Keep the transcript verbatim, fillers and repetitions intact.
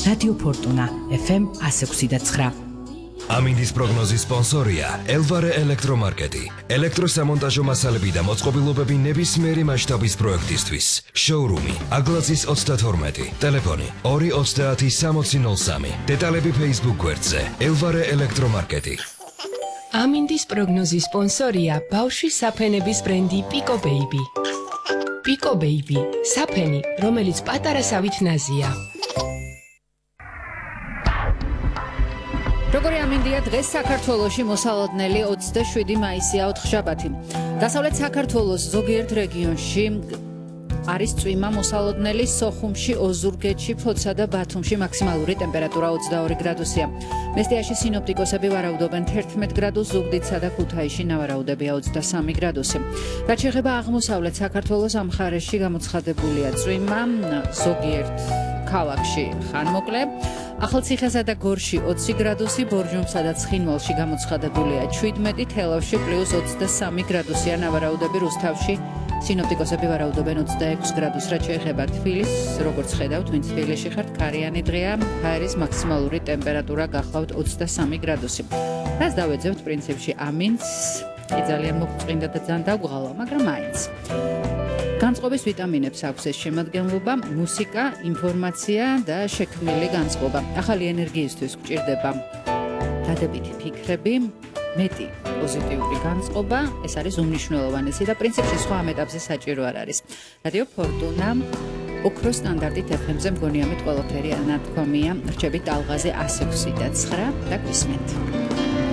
რადიო ფორტუნა ეფ ემ one oh six point nine. ამინდის პროგნოზის სპონსორია ელვარე ელექტრომარკეტი. ელექტროსამონტაჟო მასალები და მოწყობილობები ნებისმიერი მასშტაბის პროექტისთვის. შოურუმი აგლაძის ოცდათორმეტი, ტელეფონი ორი ოცდაათი სამოცი ნოლ სამი. დეტალები Facebook გვერდზე ელვარე ელექტრომარკეტი. ამინდის პროგნოზის სპონსორია ბავშვის საფენების ბრენდი Pico Baby. Pico Baby, საფენი, რომელიც პატარასავით ნაზია. როგორი ამინდია დღეს საქართველოში მოსალოდნელი ოცდაშვიდი მაისია ოთხშაბათი. დასავლეთ საქართველოს ზოგიერთ რეგიონში არის წვიმა მოსალოდნელი, სოხუმში, ოზურგეთში, ფოთსა და ბათუმში მაქსიმალური ტემპერატურა ოცდაორი გრადუსია. მესტიაში სინოპტიკოსები ვარაუდობენ თერთმეტ გრადუსს, ზუგდიდსა და ქუთაისში ნავარაუდებია ოცდასამი გრადუსი. რაც შეეხება აღმოსავლეთ საქართველოს ამ მხარეში გამოცხადებულია წვიმა, ზოგიერთ ქალაქში ხანმოკლე. ახალციხესა და გორში ოცი გრადუსი, ბორჯომსა და ცხინვალში გამოცხადებულია შვიდმეტი, თელავში პლუს ოცდასამი გრადუსია ნავარაუდები, რუსთავში სინოპტიკოსები ვარაუდობენ ოცდაექვსი გრადუსს. რაც შეეხება თბილისს, როგორც ხედავთ, ვინც თბილისში ხართ, ქარიანი დღეა, ჰაერის მაქსიმალური ტემპერატურა გახლავთ ოცდასამი გრადუსი. რაც დავეძებთ პრინციპში ამინს, კი ძალიან მოგწყინდა და ძალიან დაგვღალა, მაგრამ მაინც. განწყობის ვიტამინებს აქვს ეს შემადგენლობა, მუსიკა, ინფორმაცია და შექმნილი განწყობა. ახალი ენერგიისთვის გვჭირდება დადებითი ფიქრები, მეტი პოზიტიური განწყობა, ეს არის უმნიშვნელოვანესი და პრინციპში სხვა ამ ეტაპზე საჭირო არ არის. რადიო ფორტუნა ოქროს სტანდარტით ეფ ემ-ზე მგონი ამით ყველაფერი ანათქვამია. რჩებით ალღაზე one oh six point nine და გვისმენთ.